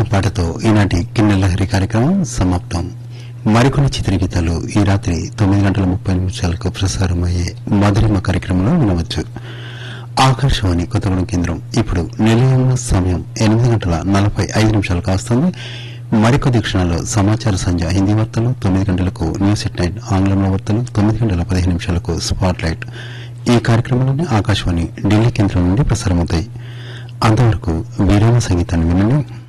పాటతో ఈనాటి కిన్నెలహరి కార్యక్రమం సమాప్తం. మరికొన్ని చిత్రగీతాలు ఈ రాత్రి 9:30 ప్రసారమయ్యే మధురిమ కార్యక్రమంలో వినవచ్చు. ఆకాశవాణి కొత్తగూడెం కేంద్రం ఇప్పుడు నిలయంలో సమయం 8:45 కాస్తుంది. మరికొద్ది క్షణాల్లో సమాచార సంధ్య హిందీ వార్తలు, 9 గంటలకు న్యూస్ ఎట్ నైట్ ఆంగ్లంలో వార్తలు, 9:15 స్పాట్ లైట్. ఈ కార్యక్రమాలన్నీ ఆకాశవాణి ఢిల్లీ కేంద్రం నుండి ప్రసారమవుతాయి. అంతవరకు వీరామ సంగీతాన్ని వినండి.